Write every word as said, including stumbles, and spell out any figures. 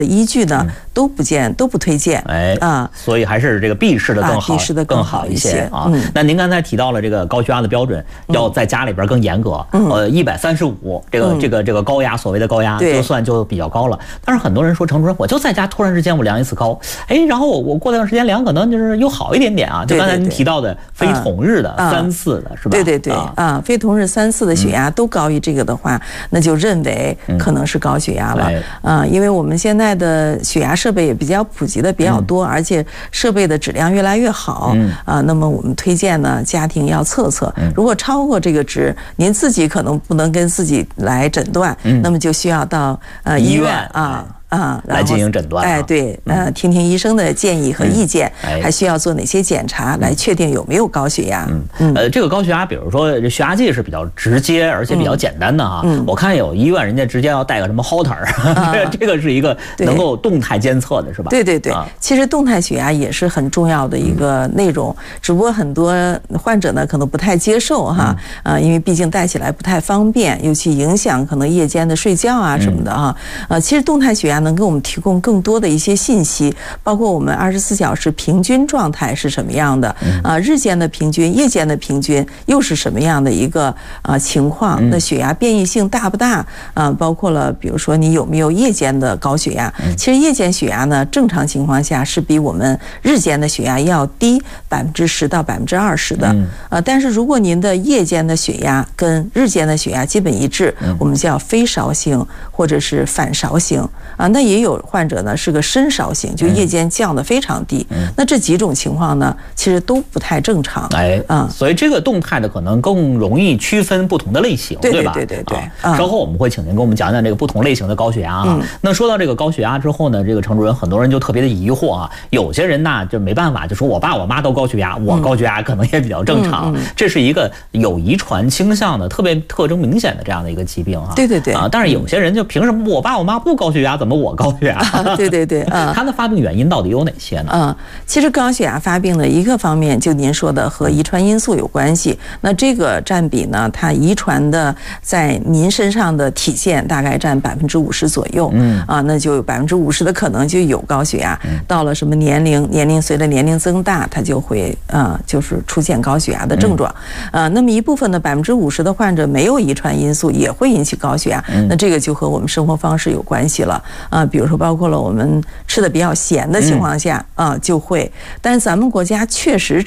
依据呢，都不见都不推荐， 哎啊，所以还是这个 B 式的更好， B 式的更好一些啊。那您刚才提到了这个高血压的标准，要在家里边更严格，呃，一百三十五，这个这个这个高压，所谓的高压，就算就比较高了。但是很多人说，程主任，我就在家突然之间我量一次高，哎，然后我我过段时间量可能就是又好一点点啊。就刚才您提到的非同日的三四的是吧？ 对对对啊，非同日三四的血压都高于这个的话，那就认为可能是高血压了啊，因为我们现在的血压设备也比较普及的比较多，而且设备的质量越来越好啊。那么我们推荐呢，家庭要测测，如果超过这个值，您自己可能不能跟自己来诊断，那么就需要到呃医院啊。啊， 来进行诊断。 哎，对，呃，听听医生的建议和意见，还需要做哪些检查来确定有没有高血压？ 嗯，呃，这个高血压，比如说血压计是比较直接而且比较简单的哈。我看有医院人家直接要带个什么 Holter， 这个是一个能够动态监测的是吧？ 对对对，其实动态血压也是很重要的一个内容，只不过很多患者呢可能不太接受哈，啊，因为毕竟带起来不太方便，尤其影响可能夜间的睡觉啊什么的啊。呃，其实动态血压能给我们提供更多的一些信息，包括我们二十四小时平均状态是什么样的，啊，日间的平均、夜间的平均又是什么样的一个啊情况？那血压变异性大不大？啊，包括了比如说你有没有夜间的高血压？其实夜间血压呢，正常情况下是比我们日间的血压要低百分之十到百分之二十的，啊，但是如果您的夜间的血压跟日间的血压基本一致，我们叫非烧型或者是反烧型啊，那也有患者呢是个深烧型，就夜间降得非常低。那这几种情况呢，其实都不太正常。 哎，啊，所以这个动态的可能更容易区分不同的类型，对吧？ 对对对对。 稍后我们会请您给我们讲讲这个不同类型的高血压啊。那说到这个高血压之后呢，这个程主任很多人就特别的疑惑啊，有些人呢就没办法，就说我爸我妈都高血压，我高血压可能也比较正常。这是一个有遗传倾向的、特别特征明显的这样的一个疾病啊。 对对对。 啊，但是有些人就凭什么我爸我妈不高血压，怎么我高血压？ 对对对，啊， 它的发病原因到底有哪些呢？ 嗯，其实高血压发病的一个方面，就您说的和遗传因素有关系。那这个占比呢，它遗传的在您身上的体现大概占百分之五十左右。嗯，啊，那就有百分之五十的可能就有高血压。到了什么年龄，年龄随着年龄增大，它就会啊，就是出现高血压的症状。啊，那么一部分呢，百分之五十的患者没有遗传因素，也会引起高血压。那这个就和我们生活方式有关系了。啊，比如说包括了我们吃的比较咸的情况下啊，就会。但是咱们国家确实